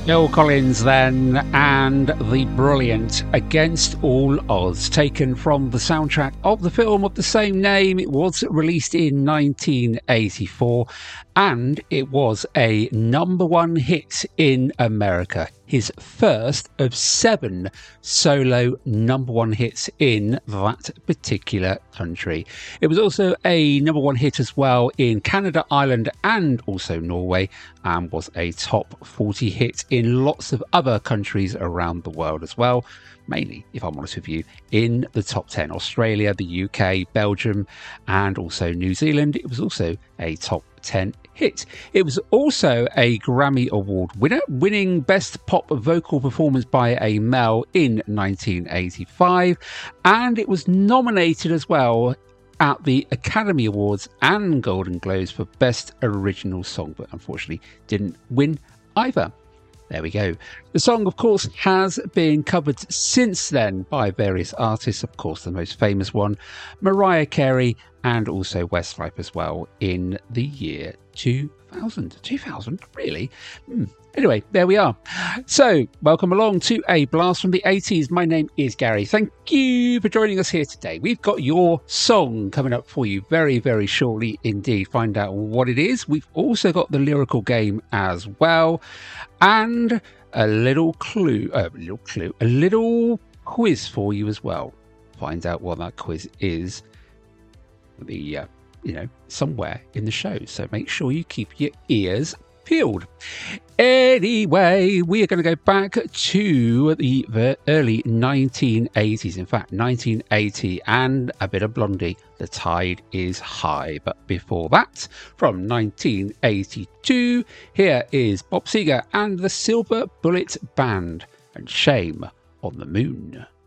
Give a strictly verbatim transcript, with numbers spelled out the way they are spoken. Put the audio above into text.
Phil Collins then, and the brilliant Against All Odds, taken from the soundtrack of the film of the same name. It was released in nineteen eighty-four and it was a number one hit in America. His first of seven solo number one hits in that particular country. It was also a number one hit as well in Canada, Ireland and also Norway, and was a top forty hit in lots of other countries around the world as well. Mainly, if I'm honest with you, in the top ten. Australia, the U K, Belgium and also New Zealand. It was also a top ten hit. It was also a Grammy Award winner, winning Best Pop Vocal Performance by a Male in nineteen eighty-five, and it was nominated as well at the Academy Awards and Golden Globes for Best Original Song, but unfortunately didn't win either. There we go. The song, of course, has been covered since then by various artists. Of course, the most famous one, Mariah Carey, and also Westlife as well in the year two thousand. two thousand? Really? Hmm. Anyway, there we are. So, welcome along to A Blast from the eighties. My name is Gary. Thank you for joining us here today. We've got your song coming up for you very, very shortly indeed. Find out what it is. We've also got the lyrical game as well. And a little clue, a little clue, a little quiz for you as well. Find out what that quiz is. The, uh, you know, somewhere in the show. So make sure you keep your ears peeled. Anyway, we are going to go back to the early nineteen eighties. In fact, nineteen eighty, and a bit of Blondie. The Tide is High. But before that, from nineteen eighty-two, here is Bob Seger and the Silver Bullet Band and Shame on the Moon.